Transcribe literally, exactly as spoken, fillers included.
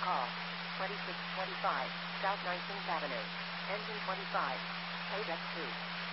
Call twenty-six twenty-five South nineteenth Avenue. Engine twenty-five. Paydeck two.